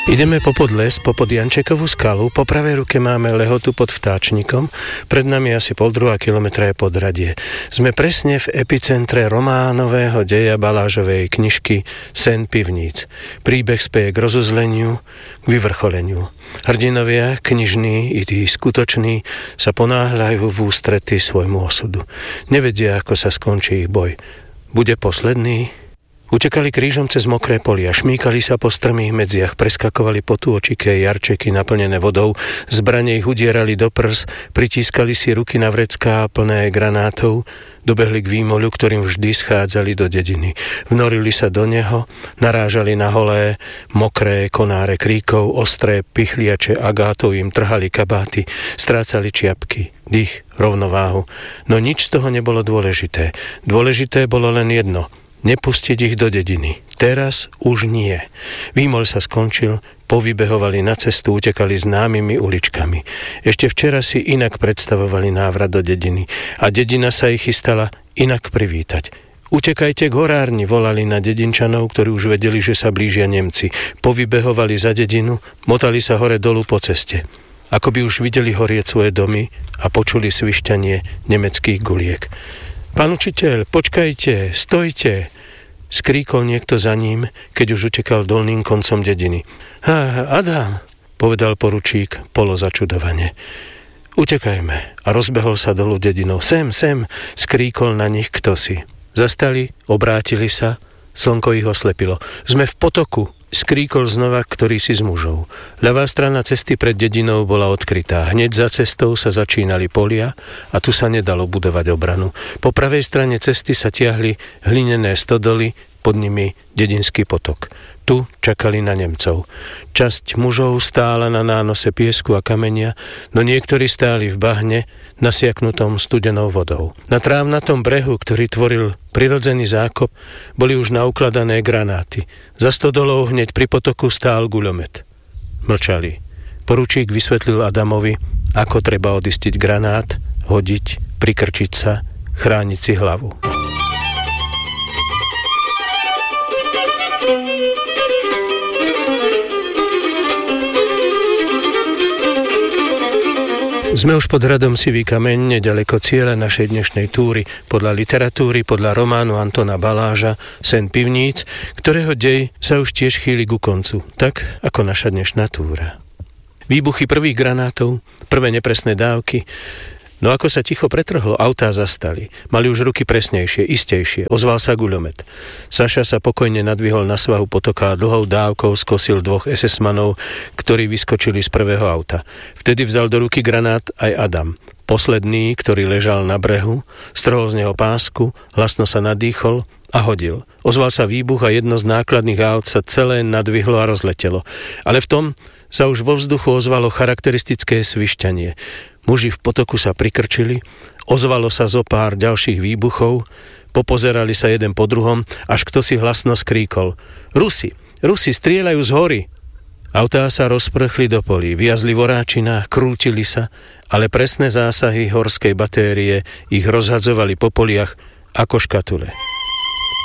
Ideme popod les, popod Jančekovú skalu, po pravej ruke máme Lehotu pod Vtáčnikom, pred nami asi 1,5 kilometra je Podhradie. Sme presne v epicentre románového deja Balážovej knižky Sen pivníc. Príbeh speje k rozuzleniu, k vyvrcholeniu. Hrdinovia, knižní i tí skutoční, sa ponáhľajú v ústrety svojmu osudu. Nevedia, ako sa skončí ich boj. Bude posledný? Utekali krížom cez mokré polia, šmýkali sa po strmých medziach, preskakovali potôčiké jarčeky naplnené vodou, zbrane ich udierali do prs, pritískali si ruky na vrecká plné granátov, dobehli k výmoľu, ktorým vždy schádzali do dediny. Vnorili sa do neho, narážali na holé, mokré konáre kríkov, ostré pichliače agátov im trhali kabáty, strácali čiapky, dých, rovnováhu. No nič z toho nebolo dôležité. Dôležité bolo len jedno – nepustiť ich do dediny. Teraz už nie. Výmoľ sa skončil, povybehovali na cestu, utekali známymi uličkami. Ešte včera si inak predstavovali návrat do dediny a dedina sa ich chystala inak privítať. Utekajte k horárni, volali na dedinčanov, ktorí už vedeli, že sa blížia Nemci. Povybehovali za dedinu, motali sa hore dolu po ceste. Ako by už videli horieť svoje domy a počuli svišťanie nemeckých guliek. Pán učiteľ, počkajte, stojte, skríkol niekto za ním, keď už utekal dolným koncom dediny. Adam, povedal poručík polozačudovane. Utekajme, a rozbehol sa dolu dedinou. Sem, skríkol na nich ktosi. Zastali, obrátili sa, slnko ich oslepilo. Sme v potoku, skríkol znova ktorýsi z mužov. Ľavá strana cesty pred dedinou bola odkrytá. Hneď za cestou sa začínali polia a tu sa nedalo budovať obranu. Po pravej strane cesty sa tiahli hlinené stodoly, pod nimi dedinský potok. Tu čakali na Nemcov. Časť mužov stála na nánose piesku a kamenia, no niektorí stáli v bahne, nasiaknutom studenou vodou. Na trávnatom brehu, ktorý tvoril prirodzený zákop, boli už naukladané granáty. Za stodolou hneď pri potoku stál guľomet. Mlčali. Poručík vysvetlil Adamovi, ako treba odistiť granát, hodiť, prikrčiť sa, chrániť si hlavu. Sme už pod hradom Sivý kameň, neďaleko cieľa našej dnešnej túry, podľa literatúry, podľa románu Antona Baláža Sen pivníc, ktorého dej sa už tiež chýli ku koncu, tak ako naša dnešná túra. Výbuchy prvých granátov, prvé nepresné dávky. No ako sa ticho pretrhlo, autá zastali. Mali už ruky presnejšie, istejšie. Ozval sa guľomet. Saša sa pokojne nadvihol na svahu potoka a dlhou dávkou skosil 2 SS-manov, ktorí vyskočili z prvého auta. Vtedy vzal do ruky granát aj Adam. Posledný, ktorý ležal na brehu, strhol z neho pásku, hlasno sa nadýchol a hodil. Ozval sa výbuch a jedno z nákladných aut sa celé nadvihlo a rozletelo. Ale v tom sa už vo vzduchu ozvalo charakteristické svišťanie. Muži v potoku sa prikrčili, ozvalo sa zo pár ďalších výbuchov, popozerali sa jeden po druhom, až kto si hlasno skríkol. Rusi, strieľajú z hory. Autá sa rozprchli do polí, viazli v oráčinách, krútili sa, ale presné zásahy horskej batérie ich rozhadzovali po poliach ako škatule.